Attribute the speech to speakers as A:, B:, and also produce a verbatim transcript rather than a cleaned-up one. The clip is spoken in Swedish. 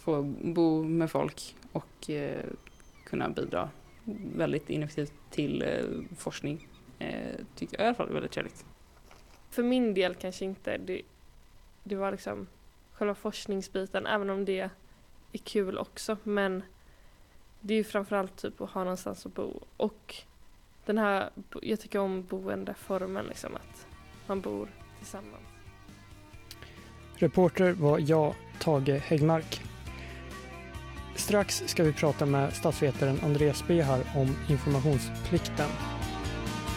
A: få bo med folk och eh, kunna bidra väldigt ineffektivt till eh, forskning. Eh, tycker jag i alla fall är väldigt trevligt.
B: För min del kanske inte. Det, det var liksom själva forskningsbiten, även om det är kul också. Men det är ju framförallt typ att ha någonstans att bo. Och den här, jag tycker om boendeformen, liksom, att man bor tillsammans.
C: Reporter var jag, Tage Häggmark. Strax ska vi prata med statsvetaren Andreas Behar om informationsplikten.